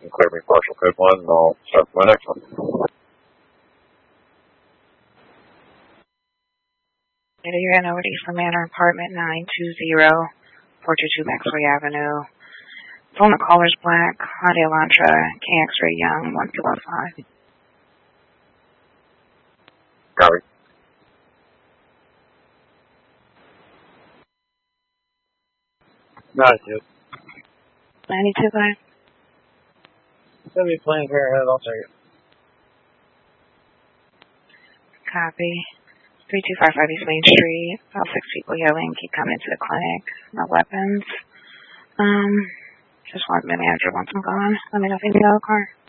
can clear me partial code 1, and I'll start my next one. You're in over to Eastland Manor, apartment 920, 422 Maxway Avenue. Phone the caller's black, Hyundai Elantra, KX-ray Young, 1215. Copy. Not it. 92, guys. Send me Planned Parenthood, I'll take it. Copy. 3255 East Main Street. About 6 people yelling, keep coming to the clinic. No weapons. Just one, my manager wants them gone. Let me know if you need another car.